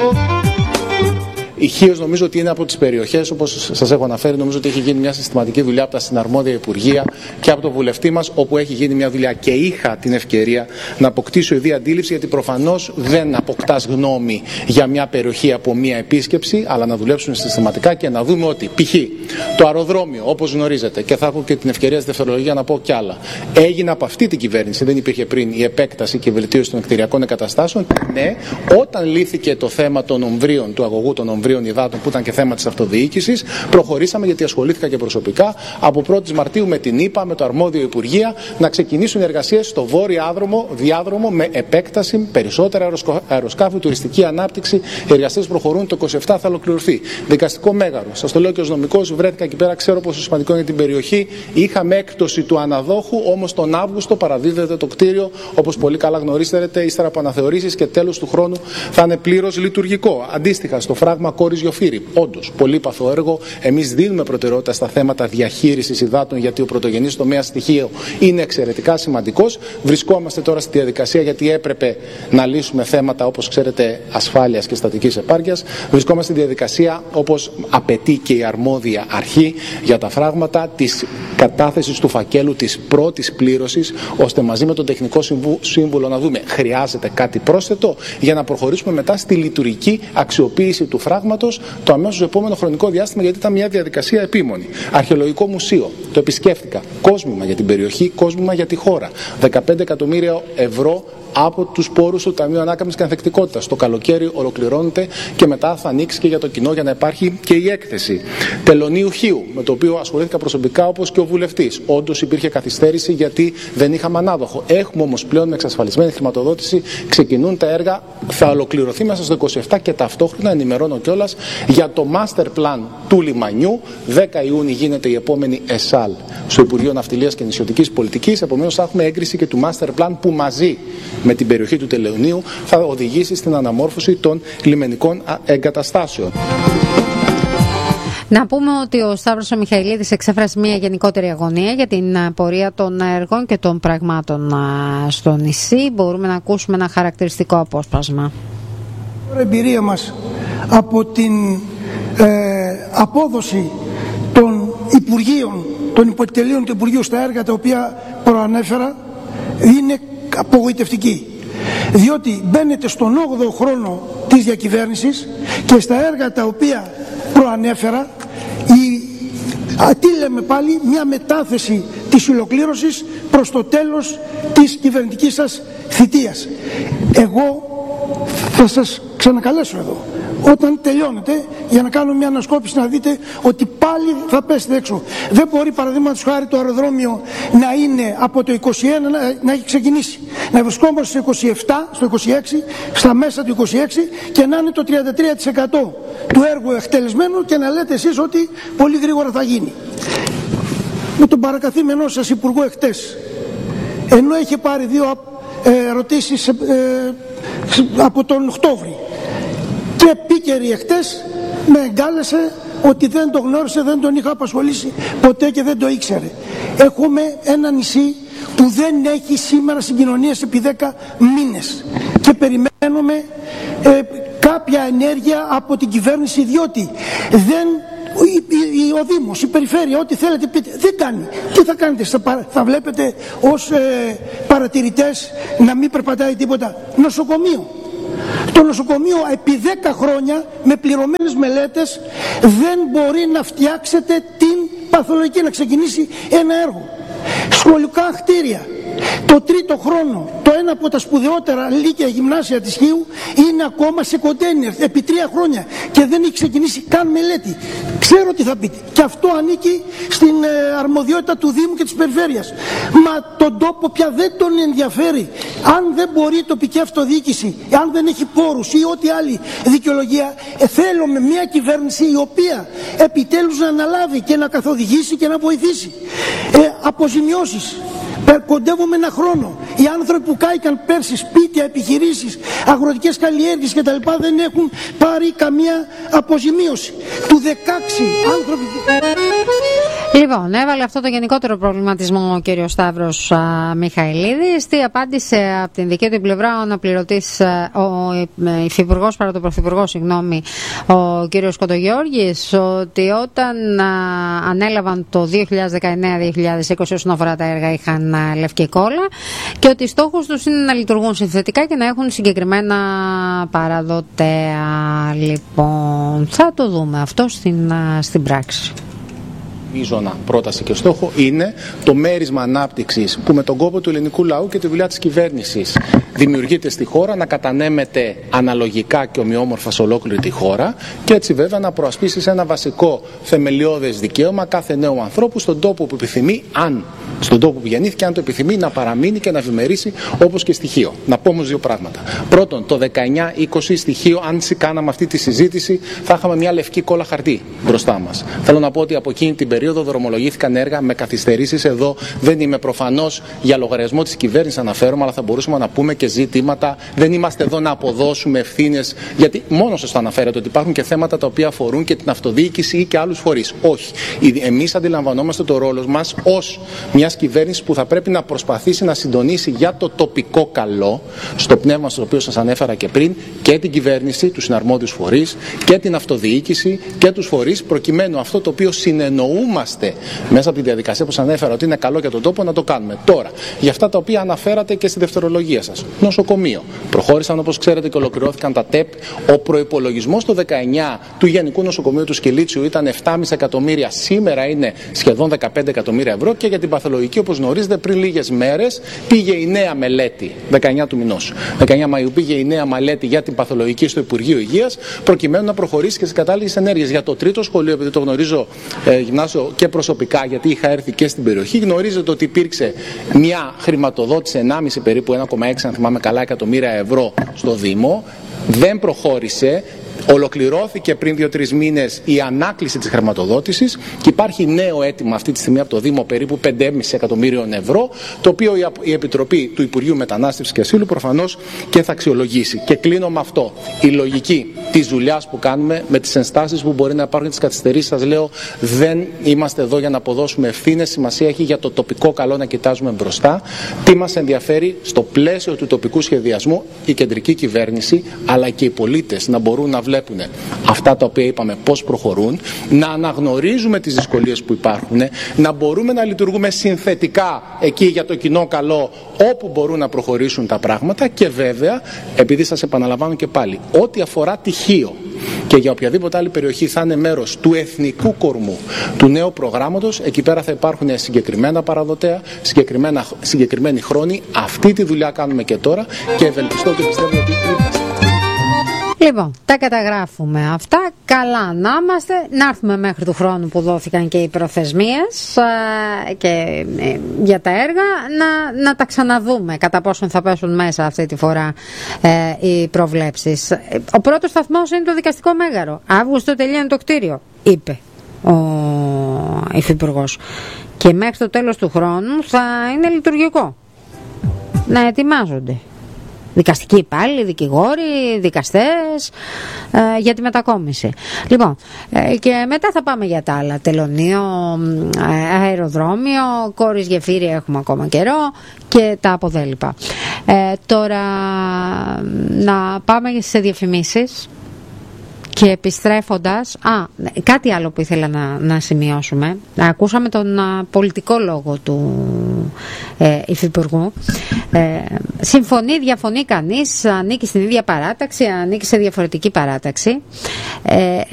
Η Χίος νομίζω ότι είναι από τις περιοχές, όπως σας έχω αναφέρει, νομίζω ότι έχει γίνει μια συστηματική δουλειά από τα συναρμόδια υπουργεία και από τον βουλευτή μας, όπου έχει γίνει μια δουλειά και είχα την ευκαιρία να αποκτήσω ιδία αντίληψη, γιατί προφανώς δεν αποκτάς γνώμη για μια περιοχή από μια επίσκεψη, αλλά να δουλέψουμε συστηματικά και να δούμε ότι π.χ. το αεροδρόμιο, όπως γνωρίζετε, και θα έχω και την ευκαιρία στη δευτερολογία να πω κι άλλα, έγινε από αυτή την κυβέρνηση, δεν υπήρχε πριν η επέκταση και η βελτίωση των εκτηριακών εγκαταστάσεων. Ναι, όταν λύθηκε το θέμα των ομβρίων, του αγωγού των ομβρίων υδάτων, που ήταν και θέμα της αυτοδιοίκησης, προχωρήσαμε, γιατί ασχολήθηκα και προσωπικά από 1η Μαρτίου με την ΗΠΑ, με το αρμόδιο Υπουργεία, να ξεκινήσουν εργασίες στο βόρειο διάδρομο με επέκταση, περισσότερα αεροσκάφη, τουριστική ανάπτυξη. Οι εργασίες προχωρούν, το 27 θα ολοκληρωθεί. Δικαστικό μέγαρο. Σας το λέω και ως νομικός, βρέθηκα εκεί πέρα, ξέρω πόσο σημαντικό είναι για την περιοχή. Είχαμε έκπτωση του αναδόχου, όμως τον Αύγουστο παραδίδεται το κτίριο, όπως πολύ καλά γνωρίζετε, ύστερα από αναθεωρήσεις, και τέλος του χρόνου θα είναι πλήρως λειτουργικό. Αντίστοιχα, στο φράγμα Γιοφύρι. Όντως, πολύπαθο έργο. Εμείς δίνουμε προτεραιότητα στα θέματα διαχείρισης υδάτων, γιατί ο πρωτογενής τομέας στοιχείο είναι εξαιρετικά σημαντικός. Βρισκόμαστε τώρα στη διαδικασία, γιατί έπρεπε να λύσουμε θέματα, όπως ξέρετε, ασφάλειας και στατικής επάρκειας. Βρισκόμαστε στη διαδικασία, όπως απαιτεί και η αρμόδια αρχή για τα φράγματα, της κατάθεσης του φακέλου της πρώτης πλήρωσης, ώστε μαζί με τον τεχνικό σύμβουλο να δούμε χρειάζεται κάτι πρόσθετο για να προχωρήσουμε μετά στη λειτουργική αξιοποίηση του φράγματος το αμέσως επόμενο χρονικό διάστημα, γιατί ήταν μια διαδικασία επίμονη. Αρχαιολογικό μουσείο, το επισκέφτηκα. Κόσμημα για την περιοχή, κόσμημα για τη χώρα. 15 εκατομμύρια ευρώ από τους πόρους του Ταμείου Ανάκαμψης και Ανθεκτικότητας. Το καλοκαίρι ολοκληρώνεται και μετά θα ανοίξει και για το κοινό, για να υπάρχει και η έκθεση. Τελωνίου Χίου, με το οποίο ασχολήθηκα προσωπικά, όπως και ο βουλευτής. Όντως υπήρχε καθυστέρηση, γιατί δεν είχαμε ανάδοχο. Έχουμε όμως πλέον με εξασφαλισμένη χρηματοδότηση, ξεκινούν τα έργα, θα ολοκληρωθεί μέσα στο 27, και ταυτόχρονα ενημερώνω κιόλας για το master plan του λιμανιού. 10 Ιούνιου γίνεται η επόμενη ΕΣΑΛ στο Υπουργείο Ναυτιλίας και Νησιωτικής Πολιτικής. Επομένως, θα έχουμε έγκριση και του master plan, που μαζί με την περιοχή του Τελωνίου θα οδηγήσει στην αναμόρφωση των λιμενικών εγκαταστάσεων. Να πούμε ότι ο Σταύρος ο Μιχαηλίδης εξέφρασε μια γενικότερη αγωνία για την πορεία των έργων και των πραγμάτων στο νησί. Μπορούμε να ακούσουμε ένα χαρακτηριστικό απόσπασμα. Η εμπειρία μας από την απόδοση των Υπουργείων, των υποτελείων του Υπουργείου στα έργα τα οποία προανέφερα, είναι απογοητευτική. Διότι μπαίνετε στον 8ο χρόνο της διακυβέρνησης και στα έργα τα οποία προανέφερα, τι λέμε πάλι, μια μετάθεση της ολοκλήρωσης προς το τέλος της κυβερνητικής σας θητείας. Εγώ θα σας ξανακαλέσω εδώ όταν τελειώνετε, για να κάνω μια ανασκόπηση, να δείτε ότι πάλι θα πέσετε έξω. Δεν μπορεί, παραδείγματος χάρη, το αεροδρόμιο να είναι από το 21 να έχει ξεκινήσει. Να βρισκόμαστε στο 27, στο 26, στα μέσα του 26, και να είναι το 33% του έργου εκτελεσμένο, και να λέτε εσείς ότι πολύ γρήγορα θα γίνει. Με τον παρακαθήμενό σας υπουργό εχτες, ενώ είχε πάρει 2 ερωτήσεις από τον Οκτώβρη, και επίκαιρη εχτες με εγκάλεσε ότι δεν το γνώρισε, δεν τον είχα απασχολήσει ποτέ και δεν το ήξερε. Έχουμε ένα νησί που δεν έχει σήμερα συγκοινωνίες επί 10 μήνες και περιμένουμε κάποια ενέργεια από την κυβέρνηση, διότι δεν, ο Δήμος, η περιφέρεια, ό,τι θέλετε πείτε, δεν κάνει. Τι θα κάνετε, θα βλέπετε ως παρατηρητές να μην περπατάει τίποτα? Νοσοκομείο. Το νοσοκομείο επί 10 χρόνια με πληρωμένες μελέτες δεν μπορεί να φτιάξετε την παθολογική, να ξεκινήσει ένα έργο. Σχολικά κτίρια. Το τρίτο χρόνο, το ένα από τα σπουδαιότερα λύκεια γυμνάσια της Χίου είναι ακόμα σε κοντέινερ επί 3 χρόνια και δεν έχει ξεκινήσει καν μελέτη. Ξέρω τι θα πείτε. Και αυτό ανήκει στην αρμοδιότητα του Δήμου και της Περιφέρειας. Μα τον τόπο πια δεν τον ενδιαφέρει. Αν δεν μπορεί η τοπική αυτοδιοίκηση, αν δεν έχει πόρους ή ό,τι άλλη δικαιολογία, θέλουμε μια κυβέρνηση η οποία επιτέλους να αναλάβει και να καθοδηγήσει και να βοηθήσει. Αποζημιώσεις. Κοντεύουμε ένα χρόνο. Οι άνθρωποι που κάηκαν πέρσι, σπίτια, επιχειρήσεις, αγροτικές καλλιέργειες κτλ. δεν έχουν πάρει καμία αποζημίωση. Του 16 άνθρωποι. Λοιπόν, έβαλε αυτό το γενικότερο προβληματισμό ο κύριος Σταύρος Μιχαηλίδης. Τι απάντησε από την δική του πλευρά ο αναπληρωτής, ο υφυπουργός, παρά τον πρωθυπουργό, συγγνώμη, ο κύριος Κοντογιώργης, ότι όταν ανέλαβαν το 2019-2020 όσον αφορά τα έργα είχαν λευκή κόλλα και ότι στόχος τους είναι να λειτουργούν συνθετικά και να έχουν συγκεκριμένα παραδοτέα. Λοιπόν, θα το δούμε αυτό στην πράξη. Μείζωνα πρόταση και στόχο είναι το μέρισμα ανάπτυξης που με τον κόπο του ελληνικού λαού και τη δουλειά της κυβέρνησης δημιουργείται στη χώρα να κατανέμεται αναλογικά και ομοιόμορφα σε ολόκληρη τη χώρα και έτσι βέβαια να προασπίσει ένα βασικό θεμελιώδες δικαίωμα κάθε νέου ανθρώπου στον τόπο που επιθυμεί, στον τόπο που γεννήθηκε, αν το επιθυμεί, να παραμείνει και να ευημερήσει όπως και στοιχείο. Να πω όμως δύο πράγματα. Πρώτον, το 19-20 στοιχείο, αν κάναμε αυτή τη συζήτηση, θα είχαμε μια λευκή κόλλα χαρτί μπροστά μας. Θέλω να πω ότι από εκείνη την περίοδο δρομολογήθηκαν έργα με καθυστερήσεις. Εδώ δεν είμαι προφανώς για λογαριασμό της κυβέρνησης αναφέρομαι, αλλά θα μπορούσαμε να πούμε και ζητήματα. Δεν είμαστε εδώ να αποδώσουμε ευθύνες, γιατί μόνο σας το αναφέρετε ότι υπάρχουν και θέματα τα οποία αφορούν και την αυτοδιοίκηση ή και άλλους φορείς. Όχι. Εμείς αντιλαμβανόμαστε το ρόλο μας ως μιας κυβέρνησης που θα πρέπει να προσπαθήσει να συντονίσει για το τοπικό καλό, στο πνεύμα στο οποίο σας ανέφερα και πριν, και την κυβέρνηση, τους συναρμόδιους φορείς, και την αυτοδιοίκηση και τους φορείς, προκειμένου αυτό το οποίο συνεννοούμαστε μέσα από τη διαδικασία που σας ανέφερα ότι είναι καλό για τον τόπο να το κάνουμε. Τώρα, για αυτά τα οποία αναφέρατε και στη δευτερολογία σας. Νοσοκομείο. Προχώρησαν, όπως ξέρετε, και ολοκληρώθηκαν τα ΤΕΠ. Ο προϋπολογισμός το 19 του Γενικού Νοσοκομείου του Σκυλίτσιου ήταν 7,5 εκατομμύρια. Σήμερα είναι σχεδόν 15 εκατομμύρια ευρώ και για την παθολογική, όπως γνωρίζετε, πριν λίγες μέρες πήγε η νέα μελέτη, 19 του μηνός. 19 Μαΐου πήγε η νέα μελέτη για την παθολογική στο Υπουργείο Υγείας, προκειμένου να προχωρήσει και σε κατάλληλες ενέργειες. Για το τρίτο σχολείο, επειδή το γνωρίζω γυμνάσιο και προσωπικά, γιατί είχα έρθει και στην περιοχή, γνωρίζετε ότι υπήρξε μια χρηματοδότηση 1,5 περίπου 1,6 αν θυμάμαι καλά εκατομμύρια ευρώ στο Δήμο. Δεν προχώρησε. Ολοκληρώθηκε πριν 2-3 μήνες η ανάκληση της χρηματοδότησης και υπάρχει νέο αίτημα αυτή τη στιγμή από το Δήμο περίπου 5,5 εκατομμύριων ευρώ, το οποίο η Επιτροπή του Υπουργείου Μετανάστευσης και Ασύλου προφανώς και θα αξιολογήσει. Και κλείνω με αυτό. Η λογική της δουλειάς που κάνουμε, με τις ενστάσεις που μπορεί να υπάρχουν, τις καθυστερήσεις, σας λέω, δεν είμαστε εδώ για να αποδώσουμε ευθύνες. Σημασία έχει για το τοπικό καλό να κοιτάζουμε μπροστά. Τι μας ενδιαφέρει στο πλαίσιο του τοπικού σχεδιασμού, η κεντρική κυβέρνηση αλλά και οι πολίτες να μπορούν να βλέπουν αυτά τα οποία είπαμε πώς προχωρούν, να αναγνωρίζουμε τις δυσκολίες που υπάρχουν, να μπορούμε να λειτουργούμε συνθετικά εκεί για το κοινό καλό όπου μπορούν να προχωρήσουν τα πράγματα και βέβαια, επειδή σας επαναλαμβάνω και πάλι, ό,τι αφορά τυχείο και για οποιαδήποτε άλλη περιοχή θα είναι μέρος του εθνικού κορμού του νέου προγράμματος, εκεί πέρα θα υπάρχουν συγκεκριμένα παραδοτέα, συγκεκριμένοι χρόνοι. Αυτή τη δουλειά κάνουμε και τώρα και ευελπιστώ και πιστεύω ότι Λοιπόν, τα καταγράφουμε αυτά. Καλά να είμαστε. Να έρθουμε μέχρι του χρόνου που δόθηκαν και οι προθεσμίες και για τα έργα να τα ξαναδούμε κατά πόσον θα πέσουν μέσα αυτή τη φορά οι προβλέψεις. Ο πρώτος σταθμός είναι το δικαστικό μέγαρο. Αύγουστο τελειώνει το κτίριο, είπε ο υφυπουργός. Και μέχρι το τέλος του χρόνου θα είναι λειτουργικό. Να ετοιμάζονται. Δικαστικοί υπάλληλοι, δικηγόροι, δικαστές για τη μετακόμιση. Λοιπόν, και μετά θα πάμε για τα άλλα. Τελωνείο, αεροδρόμιο, κόρης γεφύρι έχουμε ακόμα καιρό και τα αποδέλυπα. Τώρα να πάμε σε διαφημίσεις. Και επιστρέφοντας, κάτι άλλο που ήθελα να σημειώσουμε. Ακούσαμε τον πολιτικό λόγο του υφυπουργού. Συμφωνεί, διαφωνεί κανείς, ανήκει στην ίδια παράταξη, ανήκει σε διαφορετική παράταξη.